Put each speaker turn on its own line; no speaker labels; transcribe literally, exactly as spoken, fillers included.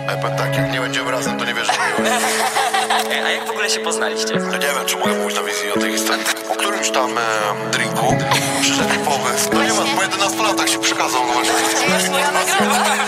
Ja powiem tak, jak nie będziemy razem, to nie wierzę w miłość.
A jak w ogóle się poznaliście?
Ja nie wiem, czy mogę mówić na wizji o tej historii. Po którymś tam e, drinku przyszedł mi pomysł. No nie ma, po jedenastu latach się przekazał. No właśnie.